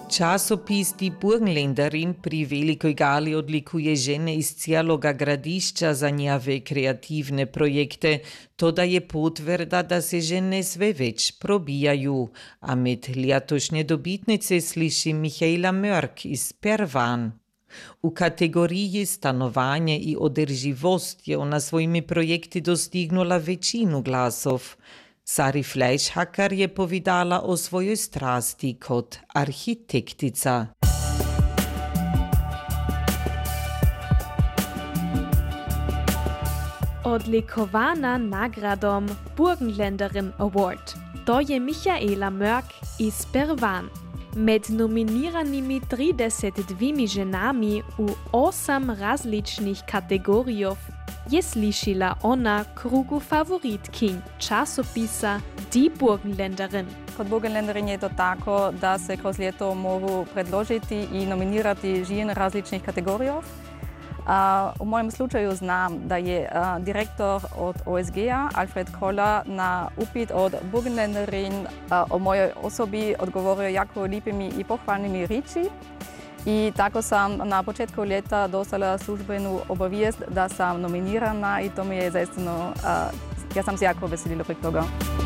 Časopis Die Burgenländerin pri Velikoj gali odlikuje žene iz cijeloga gradišća za njave kreativne projekte. Toda je potvrda da se žene sve već probijaju. A med letošnje dobitnice sliši Michaela Mörk iz Pervan. U kategoriji stanovanje i održivost je ona svojimi projekti dostignula većinu glasov. Sari Fleischhacker je povedala o svojoj strasti kot arhitektica. Odlikovana nagradom Burgenländerin Award. To je Michaela Mörk iz Pervan. Med nominiranimi 32 ženami u 8 različnih kategorijov je slišila ona krugu favoritkinj časopisa Die Burgenländerin. Kod Burgenländerin je to tako da se kroz ljeto mogu predložiti i nominirati žene različnih kategorija. U mojem slučaju znam da je direktor od OSG-a Alfred Koller na upit od Burgenländerin o mojoj osobi odgovorio jako lijepimi i pohvalnimi riječi. I tako sam na početku ljeta dostala službenu obavijest da sam nominirana i to mi je zaistino, ja sam se jako veselila prek toga.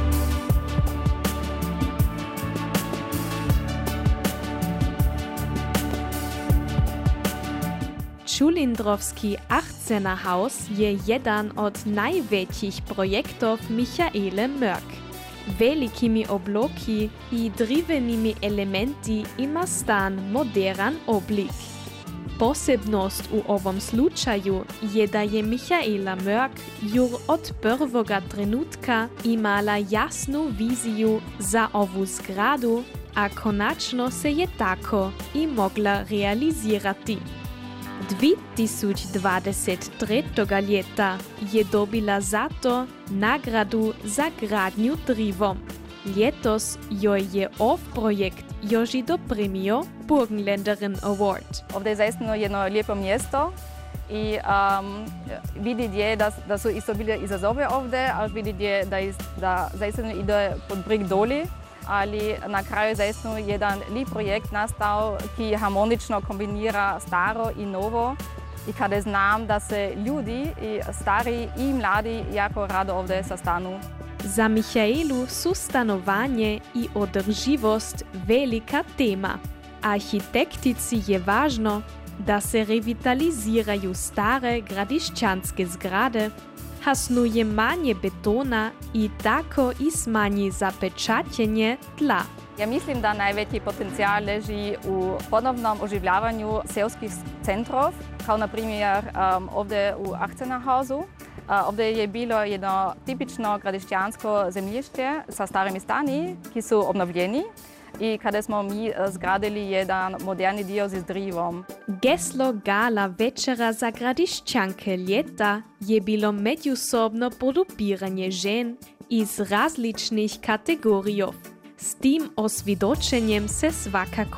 Čulindrovski Achtzehnerhaus je jedan od najvećih projektov Michaele Mörk. Velikimi obloki i drivenimi elementi ima stan modern oblik. Posebnost u ovom slučaju je da je Michaela Mörk jur od prvoga trenutka imala jasnu viziju za ovu zgradu, a konačno se je tako i mogla realizirati. 2023. ljeta je dobila zato nagradu za gradnju drivom. Ljetos joj je ov projekt još i dopremio Burgenländerin Award. Ovdje je zaistino jedno lijepo mjesto i vidjeti je da su isto bile izazove ovdje, ali vidjeti je da zaistino ide pod brig doli. Ali na kraju zaistino jedan lijep projekt nastao ki harmonično kombinira staro i novo i kada znam da se ljudi, i stari i mladi, jako rado ovdje sastanu. Za Michaelu su stanovanje i održivost velika tema. Arhitektici je važno da se revitaliziraju stare gradišćanske zgrade, hasnuje manje betona i tako i smanji zapečaćenje tla. Ja mislim da najveći potencijal leži u ponovnom oživljavanju seoskih centrov, kao na primjer ovdje u Achtzehnerhausu. Ovdje je bilo jedno tipično gradišćansko zemljište sa starimi stani, ki su obnovljeni. I kada smo mi zgradili jedan moderni dio z drivom. Geslo gala večera za gradišćanke ljeta je bilo međusobno podupiranje žen iz različnih kategorijov. S tim osvjedočenjem se svakako